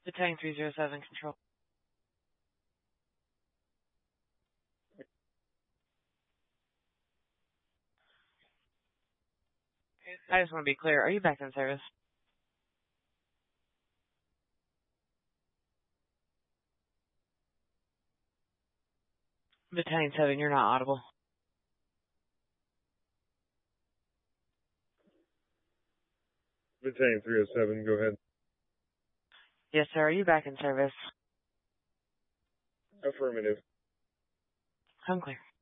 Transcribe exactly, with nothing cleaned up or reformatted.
Battalion three zero seven, control. I just want to be clear. Are you back in service? Battalion seven, you're not audible. Battalion three oh seven, go ahead. Yes, sir. Are you back in service? Affirmative. I'm clear.